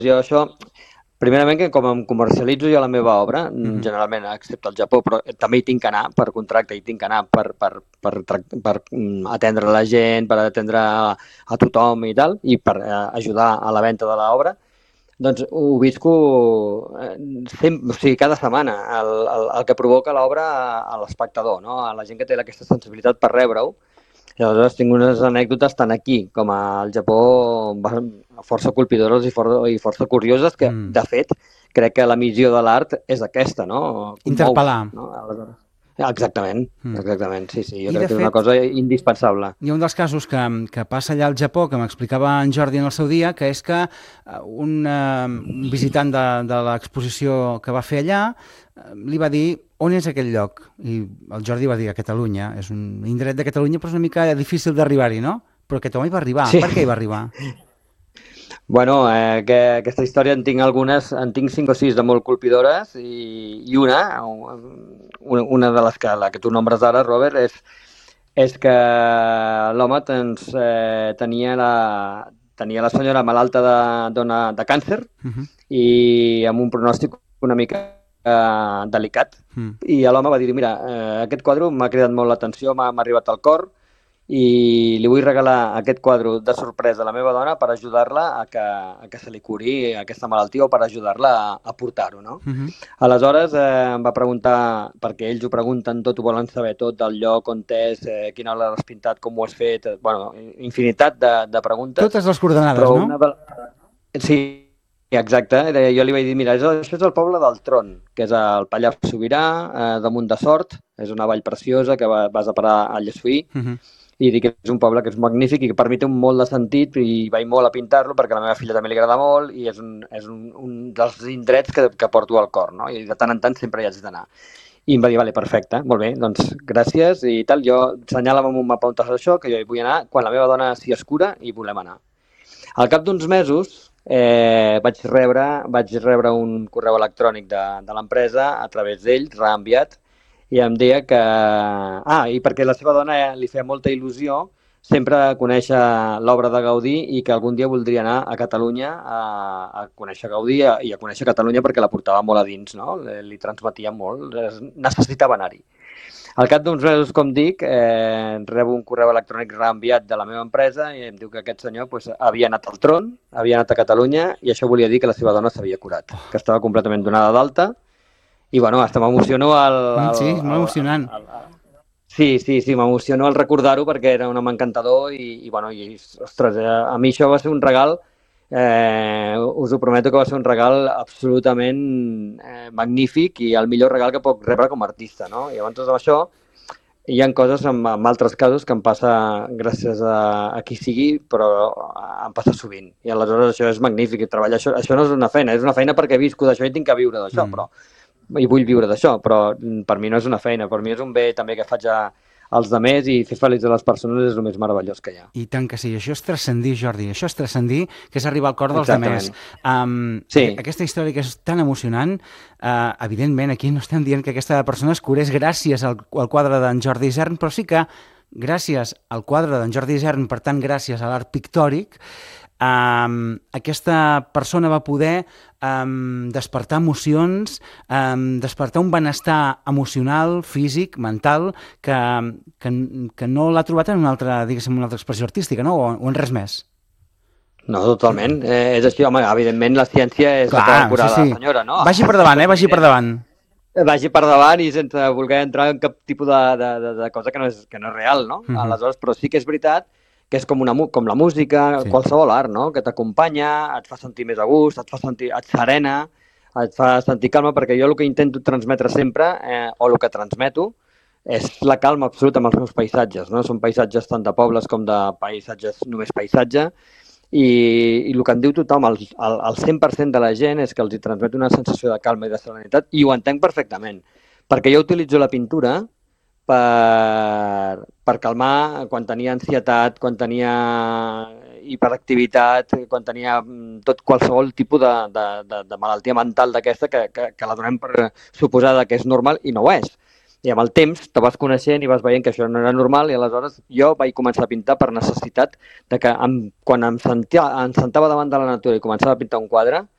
jo això, primerament que com em comercialitzo jo la meva obra, Mhm. generalment, excepte el Japó, però també hi tinc que anar per contracte, hi tinc que anar per atendre la gent, per atendre a tothom i tal, i per ajudar a la venda de l'obra, doncs ho visco o sigui, cada setmana, el que provoca l'obra a l'espectador, no? A la gent que té aquesta sensibilitat per rebre-ho. I aleshores tinc unes anècdotes tant aquí com al Japó força colpidores i força curioses que, Mm. de fet, crec que la missió de l'art és aquesta, no? Commoure's, Interpel·lar. no? Aleshores, exactament, Mm. exactament, sí, sí, jo I, de crec que és una fet, cosa indispensable. hi ha un dels casos que passa allà al Japó, que m'explicava en Jordi en el seu dia, que és que un visitant de l'exposició que va fer allà li va dir on és aquell lloc? I el Jordi va dir a Catalunya. És un indret de Catalunya, però és una mica difícil d'arribar-hi, no? Però aquest home hi va arribar. Sí, Per què hi va arribar? bueno, que aquesta història en tinc 5 o 6 de molt colpidores i una de les que, la que tu nombres ara, Robert, és que l'home tenia la senyora malalta de càncer Uh -huh. i amb un pronòstic una mica delicat. Mm. I l'home va dir, mira, aquest quadre m'ha cridat molt l'atenció, m'ha arribat al cor i li vull regalar aquest quadre de sorpresa a la meva dona per ajudar-la a que se li curi aquesta malaltia o per ajudar-la a portar-ho, no? Uh -huh. Aleshores em va preguntar, perquè ells ho pregunten tot, ho volen saber tot, del lloc on és, quina hora l'has pintat, com ho has fet, bueno, infinitat de preguntes, Totes les coordenades, però no? una de... Sí, exacte. Jo li vaig dir, mira, això és el poble del Tron, que és el Pallars Sobirà, damunt de Sort, és una vall preciosa que vas a parar a Llessui, Uh -huh. i dic que és un poble que és magnífic i que per mi té un molt de sentit i vaig molt a pintar-lo perquè a la meva filla també li agrada molt i és un dels indrets que porto al cor, no? I de tant en tant sempre hi haig d'anar. I em va dir, vale, perfecte, molt bé, doncs gràcies i tal. Jo assenyala'm amb un mapa on és això, que jo hi vull anar quan la meva dona s'hi escura i volem anar. Al cap d'uns mesos vaig rebre un correu electrònic de l'empresa a través d'ell, reenviat, i em deia que... i perquè la seva dona li feia molta il·lusió sempre conèixer l'obra de Gaudí i que algun dia voldria anar a Catalunya a conèixer Gaudí i a conèixer Catalunya perquè la portava molt a dins, no? Li transmetia molt, necessitava anar-hi. Al cap d'uns mesos, com dic, rebo un correu electrònic reenviat de la meva empresa i em diu que aquest senyor pues, havia anat al Tron, havia anat a Catalunya i això volia dir que la seva dona s'havia curat, que estava completament donada d'alta i bueno, hasta m'emociono Sí, és molt emocionant. Sí, sí, sí, m'emociono al recordar-ho perquè era un home encantador ostres, a mi això va ser un regal, us ho prometo que va ser un regal absolutament magnífic i el millor regal que puc rebre com a artista, no? I llavors amb això hi ha coses en altres casos que em passa gràcies a qui sigui, però em passa sovint. I aleshores això és magnífic, treballar això no és una feina perquè visco d'això i tinc que viure d'això, Mm. però i vull viure d'això, però per mi no és una feina, per mi és un bé també que faig als demés i fer feliç a les persones és el més meravellós que hi ha. I tant que sí, això és transcendir, Jordi, això és transcendir, que és arribar al cor dels demés. Exactament. Sí, Aquesta història que és tan emocionant, evidentment, aquí no estem dient que aquesta persona es curés gràcies al quadre d'en Jordi Isern, però sí que gràcies al quadre d'en Jordi Isern, per tant, gràcies a l'art pictòric, aquesta persona va poder despertar emocions, despertar un benestar emocional, físic, mental, que no l'ha trobat en una altra, diguéssim, una altra expressió artística, no? O en res més. no, totalment. És així, home, evidentment la ciència és la que va Clar, sí, curar la sí. senyora, no? Vagi per davant, Això és vagi per evident. davant. Vagi per davant i sense voler entrar en cap tipus de cosa que no és real, no? Aleshores, però sí que és veritat que és com la música, Sí. qualsevol art, no? Que t'acompanya, et fa sentir més a gust, et serena, et fa sentir calma, perquè jo el que intento transmetre sempre, o el que transmeto, és la calma absoluta amb els meus paisatges, no? Són paisatges tant de pobles com de paisatges només paisatge, i el que em diu tothom, el 100% de la gent, és que els hi transmet una sensació de calma i de serenitat, i ho entenc perfectament, perquè jo utilitzo la pintura per calmar quan tenia ansietat, quan tenia hiperactivitat, quan tenia qualsevol tipus de malaltia mental d'aquesta que la donem per suposada que és normal i no ho és. I amb el temps te vas coneixent i vas veient que això no era normal i aleshores jo vaig començar a pintar per necessitat de que quan em sentava davant de la natura i començava a pintar un quadre,